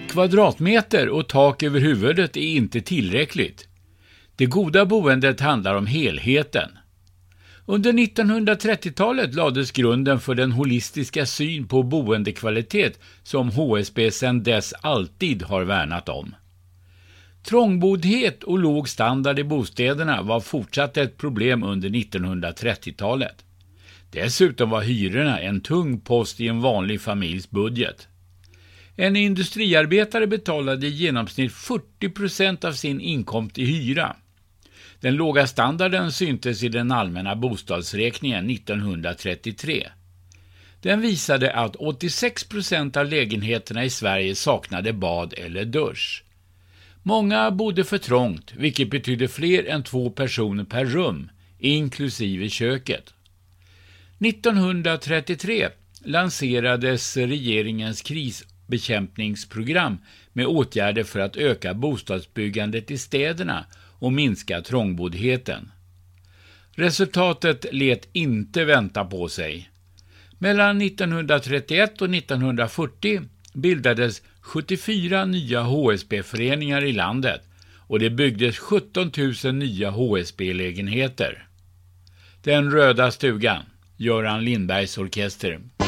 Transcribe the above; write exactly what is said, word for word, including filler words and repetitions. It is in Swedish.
Kvadratmeter och tak över huvudet är inte tillräckligt. Det goda boendet handlar om helheten. Under nittonhundratrettiotalet lades grunden för den holistiska syn på boendekvalitet som H S B sedan dess alltid har värnat om. Trångboddhet och låg standard i bostäderna var fortsatt ett problem under nittonhundratrettiotalet. Dessutom var hyrorna en tung post i en vanlig familjs budget. En industriarbetare betalade i genomsnitt fyrtio procent av sin inkomst i hyra. Den låga standarden syntes i den allmänna bostadsräkningen nittonhundratrettiotre. Den visade att åttiosex procent av lägenheterna i Sverige saknade bad eller dusch. Många bodde för trångt, vilket betydde fler än två personer per rum, inklusive köket. nittonhundratrettiotre lanserades regeringens krisbekämpningsprogram med åtgärder för att öka bostadsbyggandet i städerna och minska trångboddheten. Resultatet lät inte vänta på sig. Mellan nittonhundratrettioett och nittonhundrafyrtio bildades sjuttiofyra nya H S B-föreningar i landet och det byggdes sjutton tusen nya H S B-lägenheter. Den röda stugan, Göran Lindbergs orkester.